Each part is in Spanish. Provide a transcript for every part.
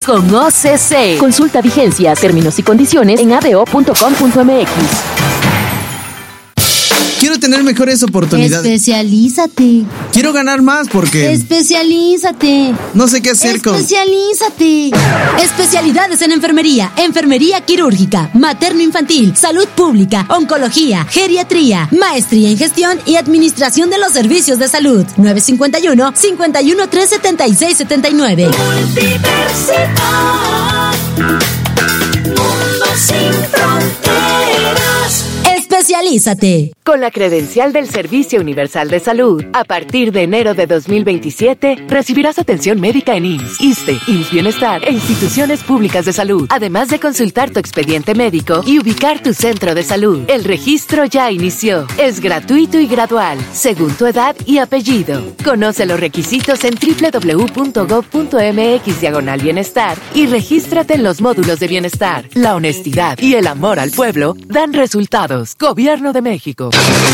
con OCC. Consulta vigencias, términos y condiciones en ado.com.mx. Quiero tener mejores oportunidades. Especialízate. Quiero ganar más porque... Especialízate. No sé qué hacer con... Especialízate. Especialidades en enfermería, enfermería quirúrgica, materno-infantil, salud pública, oncología, geriatría, maestría en gestión y administración de los servicios de salud. 951-513-7679. Universidad, mundo sin fronteras. Especialízate. Con la credencial del Servicio Universal de Salud, a partir de enero de 2027, recibirás atención médica en IMSS, ISSSTE, IMSS Bienestar e instituciones públicas de salud, además de consultar tu expediente médico y ubicar tu centro de salud. El registro ya inició. Es gratuito y gradual, según tu edad y apellido. Conoce los requisitos en www.gov.mx/bienestar y regístrate en los módulos de bienestar. La honestidad y el amor al pueblo dan resultados. Gobierno de México.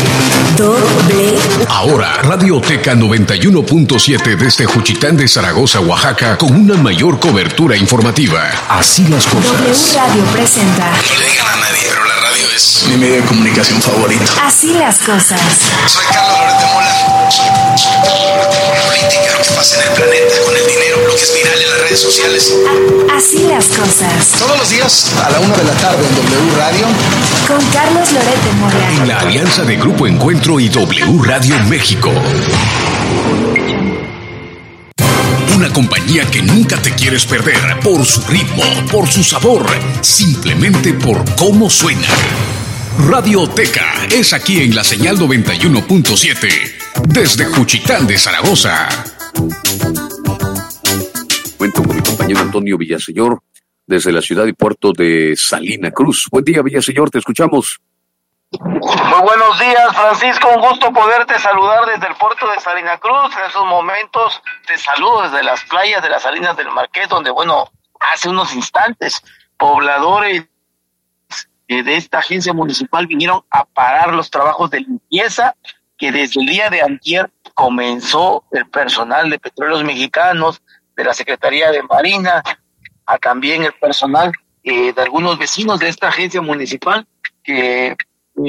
Ahora, Radioteca 91.7 desde Juchitán de Zaragoza, Oaxaca, con una mayor cobertura informativa. Así las cosas. W Radio presenta. No le digan a nadie, pero la radio es mi medio de comunicación favorito. Así las cosas. Soy Carlos Loret de Mola. Política, lo que pasa en el planeta, con el dinero, lo que es viral en las redes sociales. Así las cosas. Todos los días a la 1 de la tarde en W Radio. Con Carlos Loret de Mola. En la alianza de Grupo Encuentro y W Radio México. Una compañía que nunca te quieres perder por su ritmo, por su sabor, simplemente por cómo suena. Radioteca es aquí en la señal 91.7 desde Juchitán de Zaragoza. Cuento con mi compañero Antonio Villaseñor desde la ciudad y puerto de Salina Cruz. Buen día, Villaseñor, te escuchamos. Muy buenos días, Francisco, un gusto poderte saludar desde el puerto de Salina Cruz. En estos momentos te saludo desde las playas de las Salinas del Marqués, donde, hace unos instantes, pobladores de esta agencia municipal vinieron a parar los trabajos de limpieza que desde el día de antier comenzó el personal de Petróleos Mexicanos, de la Secretaría de Marina, a también el personal de algunos vecinos de esta agencia municipal que...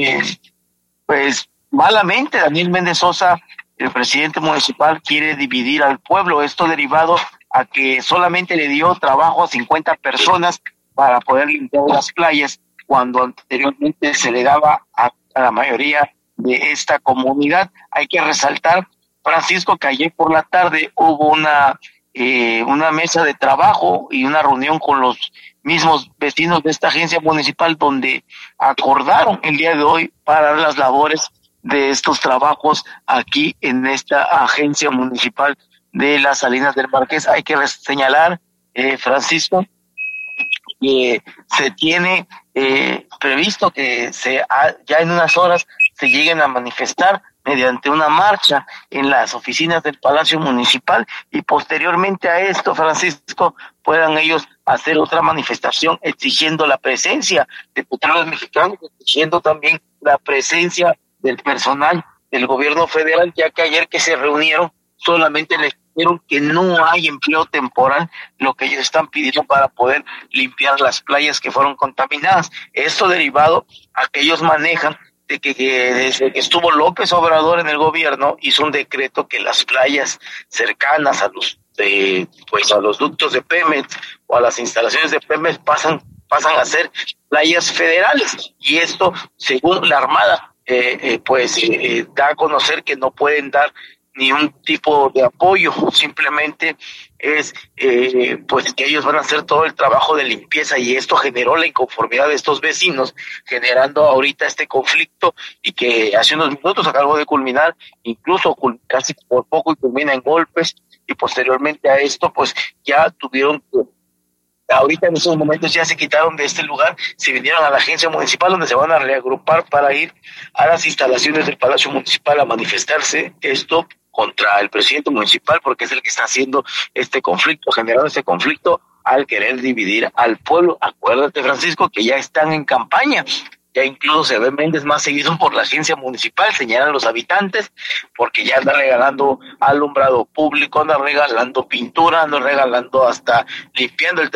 pues malamente Daniel Méndez Sosa, el presidente municipal, quiere dividir al pueblo. Esto derivado a que solamente le dio trabajo a 50 personas para poder limpiar las playas, cuando anteriormente se le daba a la mayoría de esta comunidad. Hay que resaltar, Francisco, que ayer por la tarde hubo una mesa de trabajo y una reunión con los mismos vecinos de esta agencia municipal, donde acordaron el día de hoy parar las labores de estos trabajos aquí en esta agencia municipal de las Salinas del Marqués. Hay que señalar, Francisco, que se tiene previsto que ya en unas horas se lleguen a manifestar mediante una marcha en las oficinas del Palacio Municipal, y posteriormente a esto, Francisco, puedan ellos hacer otra manifestación exigiendo la presencia de Petróleos Mexicanos, exigiendo también la presencia del personal del gobierno federal, ya que ayer que se reunieron solamente les dijeron que no hay empleo temporal, lo que ellos están pidiendo para poder limpiar las playas que fueron contaminadas. Esto derivado a que ellos manejan de que desde que estuvo López Obrador en el gobierno, hizo un decreto que las playas cercanas a los a los ductos de Pemex o a las instalaciones de Pemex pasan a ser playas federales, y esto, según la Armada, da a conocer que no pueden dar ni un tipo de apoyo, simplemente es que ellos van a hacer todo el trabajo de limpieza, y esto generó la inconformidad de estos vecinos, generando ahorita este conflicto, y que hace unos minutos acabó de culminar, incluso casi por poco, y culmina en golpes, y posteriormente a esto pues ya tuvieron que, ahorita en estos momentos ya se quitaron de este lugar, se vinieron a la agencia municipal, donde se van a reagrupar para ir a las instalaciones del Palacio Municipal a manifestarse esto contra el presidente municipal, porque es el que está haciendo este conflicto, generando este conflicto al querer dividir al pueblo. Acuérdate, Francisco, que ya están en campaña, ya incluso se ve Méndez más seguido por la agencia municipal, señalan los habitantes, porque ya anda regalando alumbrado público, anda regalando pintura, anda regalando hasta limpiando el